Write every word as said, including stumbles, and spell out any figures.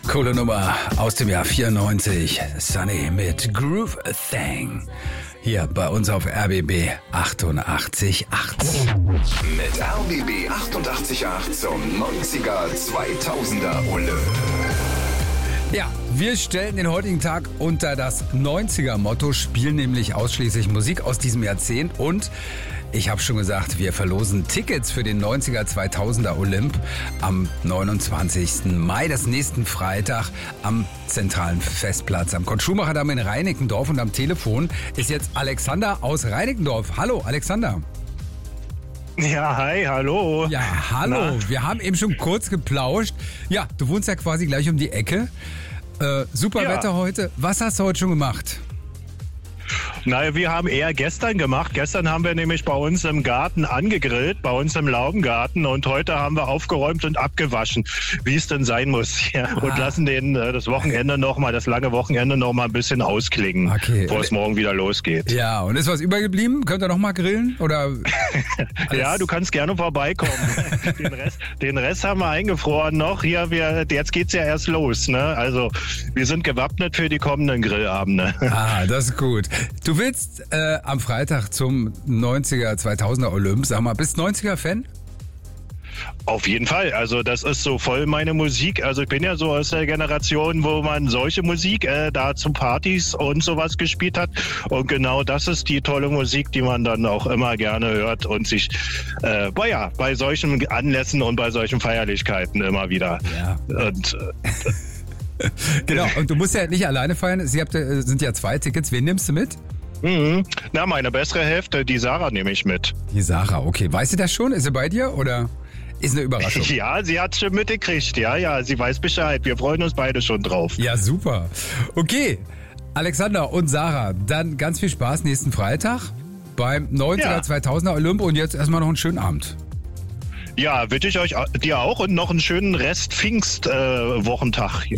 Coole Nummer aus dem Jahr vierundneunzig. Sunny mit Groove Thang. Hier bei uns auf R B B achtundachtzig Komma acht. Mit R B B achtundachtzig Komma acht zum neunziger zweitausender Olymp. Ja, wir stellen den heutigen Tag unter das neunziger-Motto, spielen nämlich ausschließlich Musik aus diesem Jahrzehnt und ich habe schon gesagt, wir verlosen Tickets für den neunziger zweitausender Olymp am neunundzwanzigsten Mai, das nächsten Freitag am zentralen Festplatz am Kurt-Schumacher-Damm in Reinickendorf und am Telefon ist jetzt Alexander aus Reinickendorf. Hallo Alexander. Ja, hi, hallo. Ja, hallo. Na? Wir haben eben schon kurz geplauscht. Ja, du wohnst ja quasi gleich um die Ecke. Äh, super ja. Wetter heute. Was hast du heute schon gemacht? Naja, wir haben eher gestern gemacht. Gestern haben wir nämlich bei uns im Garten angegrillt, bei uns im Laubengarten. Und heute haben wir aufgeräumt und abgewaschen, wie es denn sein muss. Ja, ah. Und lassen den, das Wochenende noch mal, das lange Wochenende noch mal ein bisschen ausklingen, okay. Bevor es morgen wieder losgeht. Ja, und ist was übergeblieben? Könnt ihr noch mal grillen? Oder ja, du kannst gerne vorbeikommen. den, Rest, den Rest haben wir eingefroren noch. Hier, wir, jetzt geht's ja erst los. Ne? Also wir sind gewappnet für die kommenden Grillabende. Ah, das ist gut. Du willst äh, am Freitag zum neunziger zweitausender Olymp, sag mal, bist du neunziger-Fan? Auf jeden Fall, also das ist so voll meine Musik. Also ich bin ja so aus der Generation, wo man solche Musik äh, da zu Partys und sowas gespielt hat. Und genau das ist die tolle Musik, die man dann auch immer gerne hört und sich äh, bei, ja, bei solchen Anlässen und bei solchen Feierlichkeiten immer wieder. Ja. Und, äh, genau, und du musst ja nicht alleine feiern. Sie habt, sind ja zwei Tickets. Wen nimmst du mit? Mhm. Na, meine bessere Hälfte, die Sarah, nehme ich mit. Die Sarah, okay. Weiß sie das schon? Ist sie bei dir oder ist eine Überraschung? Ja, sie hat schon mitgekriegt. Ja, ja, sie weiß Bescheid. Wir freuen uns beide schon drauf. Ja, super. Okay, Alexander und Sarah, dann ganz viel Spaß nächsten Freitag beim neunziger ja. zweitausender Olymp und jetzt erstmal noch einen schönen Abend. Ja, wünsche ich euch dir auch und noch einen schönen Rest Pfingstwochentag. Äh,